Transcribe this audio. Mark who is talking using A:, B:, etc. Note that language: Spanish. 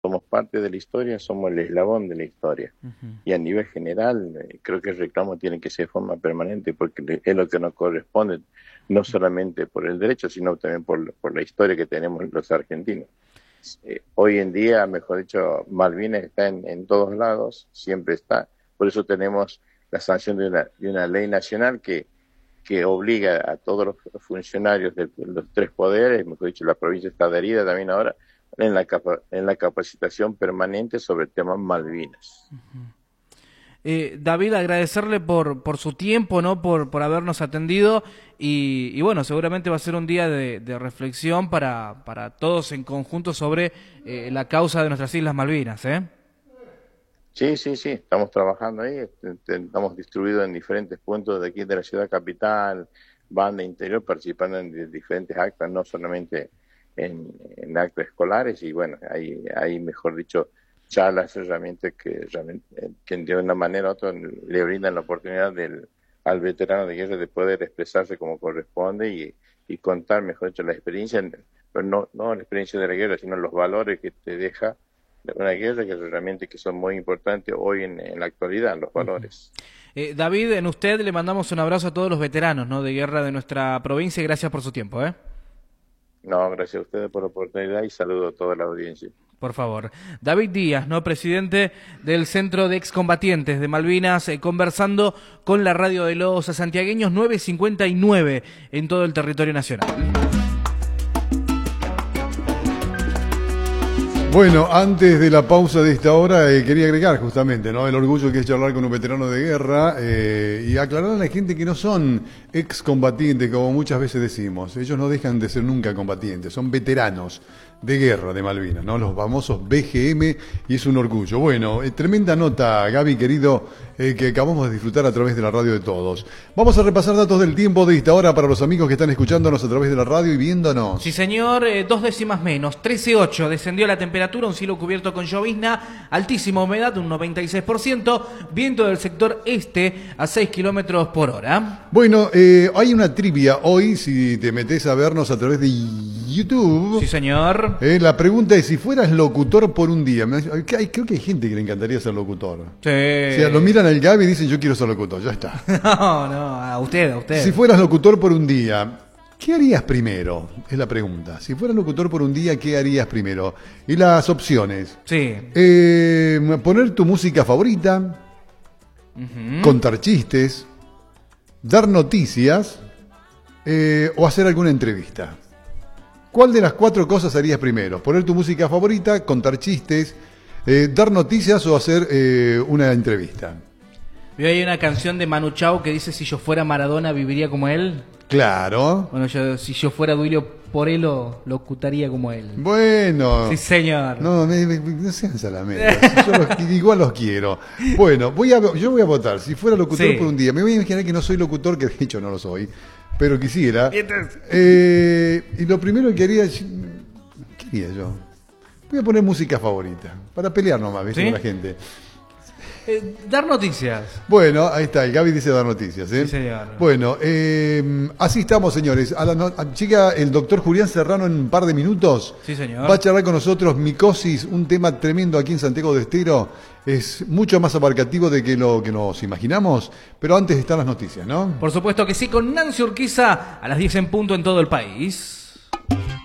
A: somos parte de la historia, somos el eslabón de la historia. Y a nivel general, creo que el reclamo tiene que ser de forma permanente porque es lo que nos corresponde, no solamente por el derecho, sino también por la historia que tenemos los argentinos. Hoy en día, mejor dicho, Malvinas está en todos lados, siempre está. Por eso tenemos la sanción de una ley nacional que obliga a todos los funcionarios de los tres poderes, mejor dicho, la provincia está adherida también ahora, en la capacitación permanente sobre el tema Malvinas.
B: David, agradecerle por su tiempo, ¿no? Por habernos atendido y bueno, seguramente va a ser un día de reflexión para todos en conjunto sobre la causa de nuestras Islas Malvinas, ¿eh?
A: Sí, estamos trabajando ahí, estamos distribuidos en diferentes puntos de aquí de la ciudad capital, banda interior, participando en diferentes actos, no solamente en actos escolares, y bueno, hay mejor dicho, charlas, herramientas que de una manera u otra le brindan la oportunidad al veterano de guerra de poder expresarse como corresponde y contar, mejor dicho, la experiencia, pero no la experiencia de la guerra, sino los valores que te deja una guerra, que realmente que son muy importantes hoy en la actualidad, los valores.
B: David, en usted le mandamos un abrazo a todos los veteranos, ¿no?, de guerra de nuestra provincia y gracias por su tiempo, ¿eh?
A: No, gracias a ustedes por la oportunidad y saludo a toda la audiencia.
B: Por favor. David Díaz, ¿no?, presidente del Centro de Excombatientes de Malvinas, conversando con la radio de los santiagueños, 9:59 en todo el territorio nacional.
C: Bueno, antes de la pausa de esta hora, quería agregar justamente, ¿no?, el orgullo que es charlar con un veterano de guerra y aclarar a la gente que no son excombatientes, como muchas veces decimos. Ellos no dejan de ser nunca combatientes, son veteranos de guerra de Malvinas, ¿no?, los famosos BGM, y es un orgullo. Bueno, tremenda nota, Gaby, querido, que acabamos de disfrutar a través de la radio de todos. Vamos a repasar datos del tiempo de esta hora para los amigos que están escuchándonos a través de la radio y viéndonos.
B: Sí, señor, 2 décimas menos, 13,8, descendió la temperatura, un cielo cubierto con llovizna, altísima humedad, un 96%, viento del sector este a 6 kilómetros por hora.
C: Bueno, hay una trivia hoy, si te metes a vernos a través de YouTube.
B: Sí, señor.
C: La pregunta es, si fueras locutor por un día, creo que hay gente que le encantaría ser locutor.
B: Sí.
C: O sea, lo miran al Gaby y dicen, yo quiero ser locutor, ya está.
B: No, a usted.
C: Si fueras locutor por un día, ¿qué harías primero? Es la pregunta. Si fueras locutor por un día, ¿qué harías primero? Y las opciones.
B: Sí.
C: Poner tu música favorita, contar chistes, dar noticias o hacer alguna entrevista. ¿Cuál de las 4 cosas harías primero? ¿Poner tu música favorita, contar chistes, dar noticias o hacer una entrevista?
B: Hay una canción de Manu Chao que dice, si yo fuera Maradona viviría como él.
C: Claro.
B: Bueno, si yo fuera Duilio Porello, locutaría como él.
C: Bueno.
B: Sí, señor.
C: No sean salameros. Igual los quiero. Bueno, yo voy a votar. Si fuera locutor por un día, me voy a imaginar que no soy locutor, que de hecho no lo soy, pero quisiera. Y lo primero que haría, ¿qué haría yo? Voy a poner música favorita, para pelear nomás, ¿viste? Con la gente.
B: Dar noticias.
C: Bueno, ahí está, el Gaby dice dar noticias, ¿eh?
B: Sí, señor.
C: Bueno, así estamos, señores. Llega el doctor Julián Serrano en un par de minutos.
B: Sí, señor.
C: Va a charlar con nosotros micosis, un tema tremendo aquí en Santiago del Estero. Es mucho más abarcativo de que lo que nos imaginamos, pero antes están las noticias, ¿no?
B: Por supuesto que sí, con Nancy Urquiza a las 10 en punto en todo el país.